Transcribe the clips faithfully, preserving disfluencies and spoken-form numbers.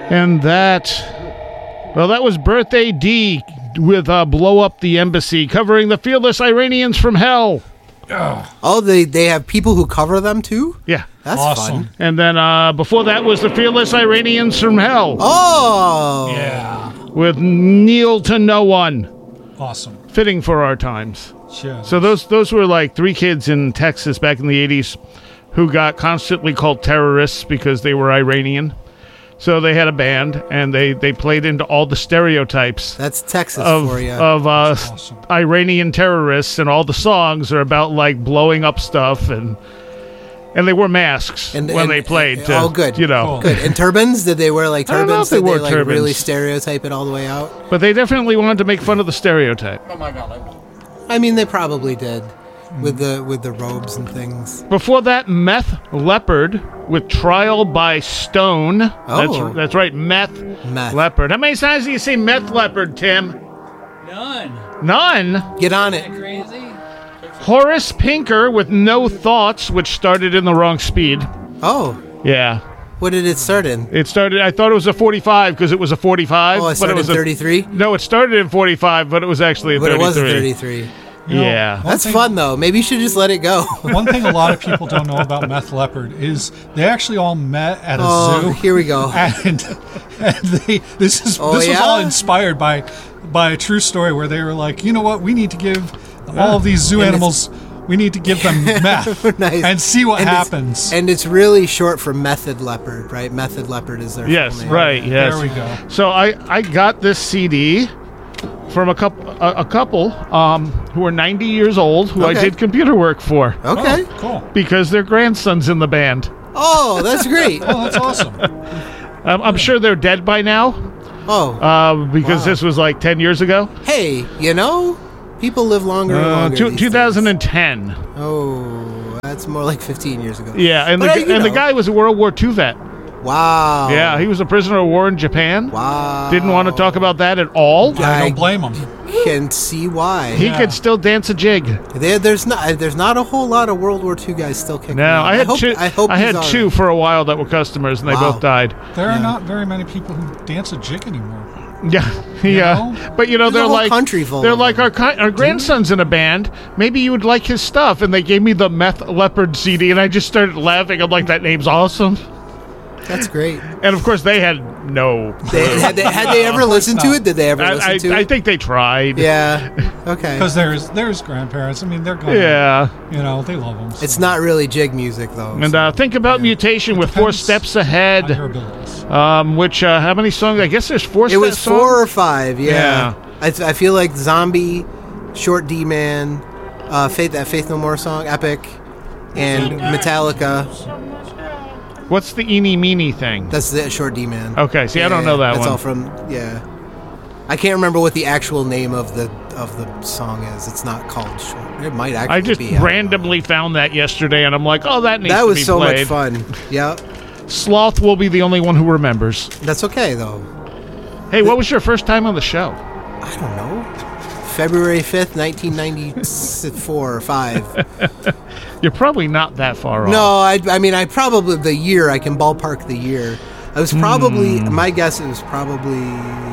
And that, well, that was Birthday D with uh, Blow Up the Embassy, covering the Fearless Iranians from Hell. Oh, they, they have people who cover them too? Yeah. That's Awesome. fun. And then uh, before that was the Fearless Iranians from Hell. Oh! Yeah. With Kneel to No One. Awesome. Fitting for our times. Sure. So those those were like three kids in Texas back in the eighties who got constantly called terrorists because they were Iranian. So they had a band, and they, they played into all the stereotypes That's Texas of, for you. of uh, awesome. Iranian terrorists, and all the songs are about like blowing up stuff, and and they wore masks And- when and- they played. and- to, oh, good. You know, Cool. Good. And turbans? Did they wear like I don't know turbans? if they Did wore they like turbans. really stereotype it all the way out? but they definitely wanted to make fun of the stereotype. I mean, they probably did with the with the robes and things. Before that, Meth Leopard with Trial by Stone. Oh. That's, that's right, Meth, Meth. Leopard. How many times do you say Meth Leopard, Tim? None. None. Get on it. Crazy. Horace Pinker with No Thoughts, which started in the wrong speed. Oh, Yeah. what did it start in? It started, I thought it was a forty-five because it was a forty-five. Oh, it started but it was in a- thirty-three? No, it started in forty-five, but it was actually a But it thirty-three. was a thirty-three. You know, Yeah. one That's thing- fun, though. Maybe you should just let it go. One thing a lot of people don't know about Meth Leopard is they actually all met at a Oh, zoo. here we go. And, and they this is Oh, this was yeah? all inspired by by a true story where they were like, you know what, we need to give all of these zoo And it's- animals, we need to give them meth Nice. and see what And it's- happens. And it's really short for Method Leopard, right? Method Leopard is their Yes, full name. right, yes. There we go. So I, I got this C D from a couple a, a couple um, who are ninety years old who I Okay. did computer work for Okay. Oh, cool. because their grandson's in the band. Oh, that's great. Oh, that's awesome. Um, I'm sure they're dead by now Oh, uh, because Wow. this was like ten years ago. hey, you know, people live longer and Uh, longer. two, these two thousand days. ten. Oh, that's more like fifteen years ago. Yeah, and the But, uh, gu- you and the know. guy was a World War Two vet. Wow. Yeah, he was a prisoner of war in Japan. Wow. Didn't want to talk about that at all. I I- don't blame them. Can see why. He Yeah. could still dance a jig. There, there's not. There's not a whole lot of World War Two guys still kicking. No, around. I had hope, two. I hope I he's had all two right. for a while that were customers, and they Wow. both died. There Yeah. are not very many people who dance a jig anymore. Yeah, yeah. know? But you know, There's a they're whole like country full they're of like them. our ki- our grandson's in a band. Maybe you would like his stuff. And they gave me the Meth Leopard C D, and I just started laughing. I'm like, that name's awesome. That's great. And of course, they had no. They, had, they, had they ever listened to not. it? Did they ever I, listen I, to I it? think they tried. Yeah. Okay. Because there's there's grandparents. I mean, they're gone. Yeah. You know, they love them. So. It's not really jig music though. And uh, think about Mutation with Four Depends Steps on your Ahead. abilities. Um, which uh, how many songs? I guess there's four. it was songs? four or five. Yeah. Yeah. I, th- I feel like Zombie, Short D Man, uh, Faith that Faith No More song, Epic, and Metallica. What's the Eeny Meeny thing? That's the Short D Man. Okay, see, I don't know that that's one. all from yeah. I can't remember what the actual name of the of the song is. It's not called Short. It might actually I just be. I don't know. randomly found that yesterday, and I'm like, oh, that needs That to was be so played. much fun. Yeah. Sloth will be the only one who remembers. That's okay though. Hey, what was your first time on the show? I don't know. February fifth, nineteen ninety-four or five. You're probably not that far off. No, I, I mean, I probably, the year, I can ballpark the year. I was probably, Hmm. my guess, it was probably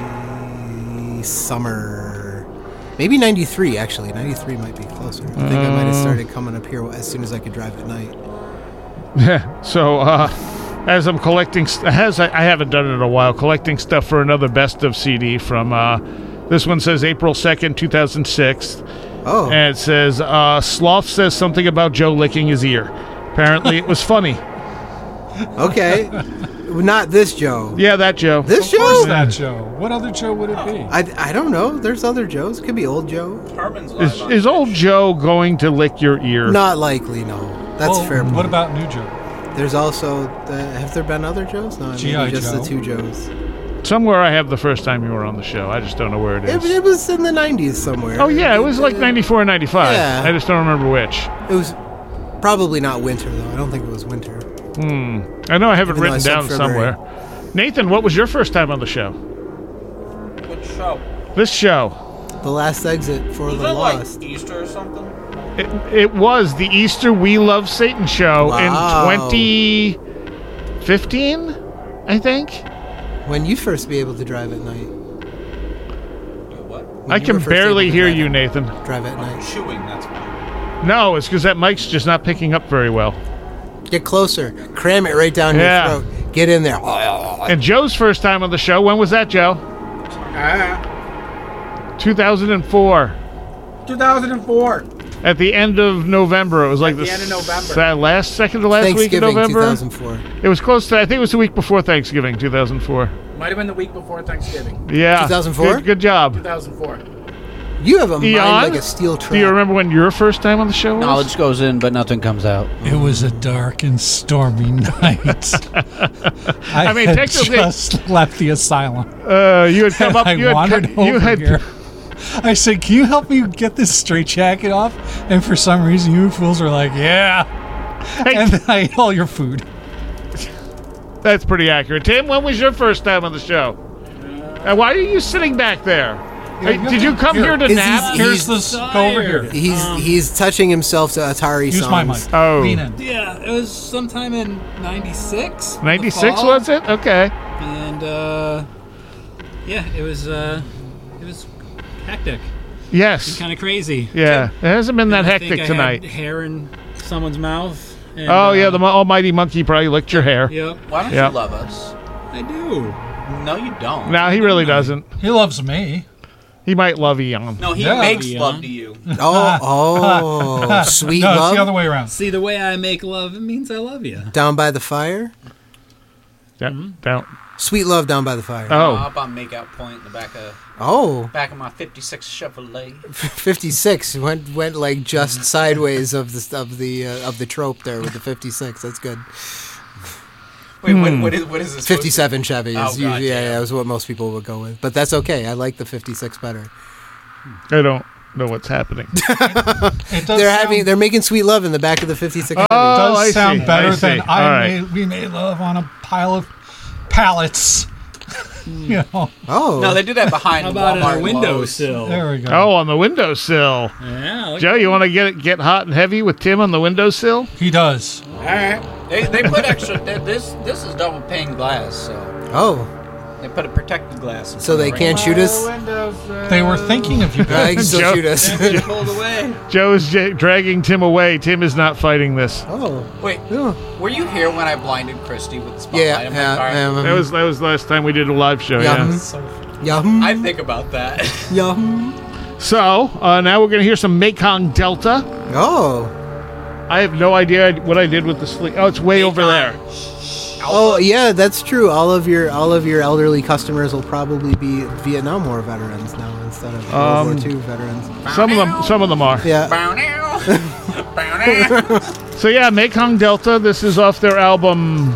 summer. Maybe ninety-three, actually. ninety-three might be closer. I think I might have started coming up here as soon as I could drive at night. So, uh, as I'm collecting, st- as I, I haven't done it in a while, collecting stuff for another best of C D from, uh, this one says April second, two thousand six. Oh. And it says, uh, Sloth says something about Joe licking his ear. Apparently it was funny. Okay. Not this Joe. Yeah, that Joe. This Of course Joe? that Joe. What other Joe would it be? I, I don't know. There's other Joes. It could be old Joe. Herman's live Is, on is old Joe going to lick your ear? Not likely, no. That's Well, fair. What about New Joe? There's also, uh, have there been other Joes? No, G I maybe just Joe. the two Joes. Somewhere I have the first time you were on the show. I just don't know where it It, is. it was in the nineties somewhere. Oh, yeah, it was like ninety-four or ninety-five. Yeah. I just don't remember which. It was probably not winter, though. I don't think it was winter. Hmm. I know I have it Even though I written said down February. somewhere. Nathan, what was your first time on the show? Which show? This show. The Last Exit for Was the that Lost. like Easter or something? It, it was the Easter We Love Satan show Wow. in twenty fifteen, I think. When you first be able to drive at night? What? When I you can were first barely able to hear drive you, at- Nathan. Drive at I'm night. chewing, that's why. No, it's because that mic's just not picking up very well. Get closer. Cram it right down Yeah. your throat. Get in there. And Joe's first time on the show, when was that, Joe? Ah, two thousand four. two thousand four. At the end of November. It was like At the end of November. s- uh, last, second to last week of Thanksgiving November. two thousand four. It was close to, I think it was the week before Thanksgiving, two thousand four. Might have been the week before Thanksgiving. Yeah. two thousand four? Good, good job. two thousand four. You have a mind Eon, like a steel trap. do you remember when your first time on the show was? Knowledge goes in, but nothing comes out. It was a dark and stormy night. I, I mean, had technically- just left the asylum. Uh, you had come up. I you had, wandered co- you over had here. I said, "Can you help me get this straitjacket off?" And for some reason, you fools were like, "Yeah." Hey, And then I ate all your food. that's pretty accurate. Tim, when was your first time on the show? Uh, why are you sitting back there? Hey, did you come here, Here. to Is nap? he- Here's this. Go over here. He's he's touching himself to Atari Use songs. my mic. Oh. Lean in. Yeah, it was sometime in ninety-six. ninety-six was it? Okay. And uh, yeah, it was uh, it was hectic, Yes. kind of crazy. Yeah. It hasn't been that I hectic think I tonight. had hair in someone's mouth. And, Oh, yeah. uh, The mo- almighty monkey probably licked your hair. Yep, Why don't Yeah. you love us? I do. No, you don't. No, he really doesn't. He loves me. He might love Eon. No, he Yeah. makes Yeah. love to you. Oh, oh, sweet No, it's love. the other way around. See, the way I make love, it means I love you. Down by the fire. Yeah, down. Sweet love down by the fire. Oh. Up on makeout point in the back of Oh, back of my fifty-six Chevrolet. fifty-six went went like just sideways of the of the uh, of the trope there with the fifty-six. That's good. Wait, what, what is what is this? fifty-seven Chevy is Oh, usually gotcha. yeah, yeah, is what most people would go with. But that's okay. I like the fifty-six better. I don't know what's happening. It does They're sound, having they're making sweet love in the back of the fifty-six. Oh, does I sound see, better I see. than All I right. made. We made love on a pile of pallets. you know, Oh, No, they do that behind How about Walmart on a Lowe's. windowsill? there we go. Oh, on the windowsill. Yeah. look- Joe, you want to get get hot and heavy with Tim on the windowsill? He does. All right. They, they put extra. They, this this is double pane glass, so oh, they put a protected glass. in so they front of can't shoot us. They were thinking of you Uh, they can guys. still Joe- shoot us. Get pulled away. Joe is j- dragging Tim away. Tim is not fighting this. oh, it. Wait, yeah, were you here when I blinded Christy with the spotlight yeah, in my yeah. car? um, That was that was the last time we did a live show. Yum. Yeah. So, yum, I think about that. yum. So uh, now we're gonna hear some Mekong Delta. Oh, I have no idea what I did with the sleep. Oh, it's way over there. oh, yeah, that's true. All of your all of your elderly customers will probably be Vietnam War veterans now instead of Um, World War Two veterans. Some of them, some of them are. Yeah. Bow now. Bow now. So yeah, Mekong Delta. This is off their album.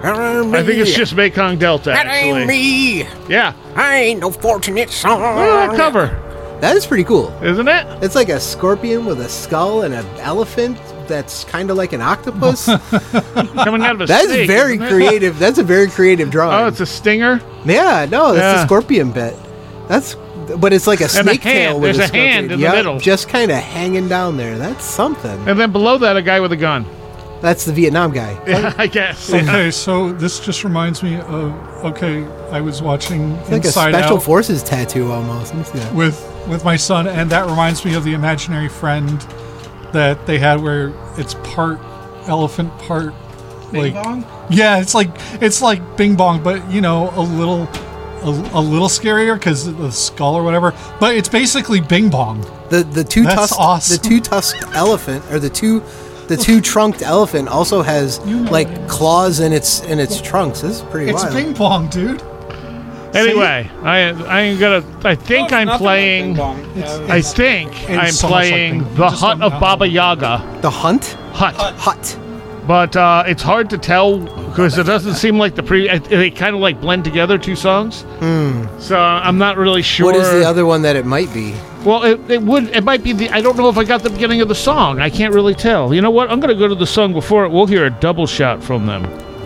I think it's just Mekong Delta. That ain't Actually, me. yeah. I ain't no fortunate son. Look at that cover, That is pretty cool. isn't it? It's like a scorpion with a skull and an elephant that's kind of like an octopus. Coming out of a That's snake, very isn't it? creative. That's a very creative drawing. Oh, it's a stinger. yeah, no, that's Yeah. the scorpion bit. That's, but it's like a a snake hand. tail with There's a scorpion. hand in the Yep, middle. just kind of hanging down there. That's something. And then below that, a guy with a gun. That's the Vietnam guy. Yeah, I guess. Yeah. Okay, so this just reminds me of. Okay, I was watching It's like Inside a special Out forces tattoo almost. Let me see that. with with my son, and that reminds me of the imaginary friend that they had, where it's part elephant, part like yeah, it's like it's like Bing Bong, but you know, a little a, a little scarier because of the skull or whatever. But it's basically Bing Bong. The the two That's tusked awesome. the two tusked elephant or the two the two trunked elephant also has like claws in its in its trunks. This is pretty It's wild. Bing Bong, dude. Anyway, I I'm gonna. I think I'm playing. I think It's I'm so much like playing Bing Bong. the Just Hut don't of know. Baba Yaga. The hunt Hut. hut. But uh, it's hard to tell because it doesn't seem like the pre. They kind of like blend together two songs. So I'm not really sure. What is the other one that it might be? Well, it, it would. It might be the. I don't know if I got the beginning of the song. I can't really tell. You know what? I'm gonna go to the song before it. We'll hear a double shot from them.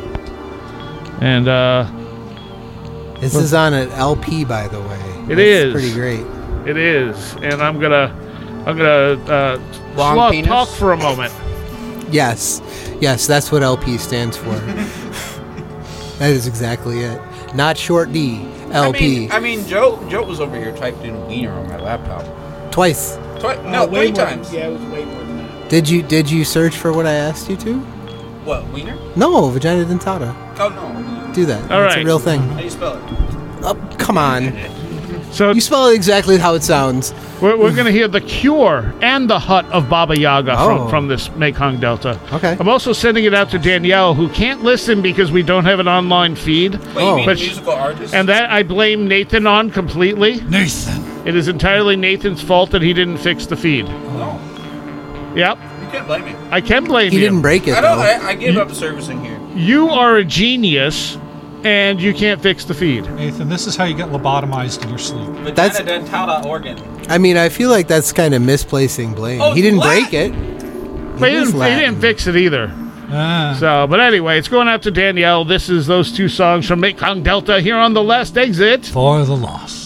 And uh, This is on an L P, by the way. It That's is. pretty great. it is. And I'm gonna. I'm gonna uh, Long sloth penis? talk for a moment. Yes, yes, that's what L P stands for. That is exactly it. Not short D, L I P. mean, I mean, Joe Joe was over here typed in wiener on my laptop. Twice. Twi- no, way three more, times. Yeah, it was way more than that. Did you did you search for what I asked you to? What, wiener? No, vagina dentata. Oh, no. Do that. All It's right. a real thing. How do you spell it? Oh, come on. So You spell it exactly how it sounds. we're, we're going to hear The Cure and The Hut of Baba Yaga Oh. from, from this Mekong Delta. Okay. I'm also sending it out to Danielle, who can't listen because we don't have an online feed. Wait, Oh. you mean But- musical artist? And that I blame Nathan on completely. Nathan. It is entirely Nathan's fault that he didn't fix the feed. No, Yep, you can't blame me. I can blame He you. didn't break it, I don't. though. I, I gave up servicing here. You are a genius, and you can't fix the feed. Nathan, this is how you get lobotomized in your sleep. That's- Vagina dentata organ. I mean, I feel like that's kind of misplacing blame. Oh, he didn't Latin. break it. But he is didn't, he Latin. didn't fix it either. Ah. So, but anyway, it's going out to Danielle. This is those two songs from Mekong Delta here on The Last Exit. For the loss.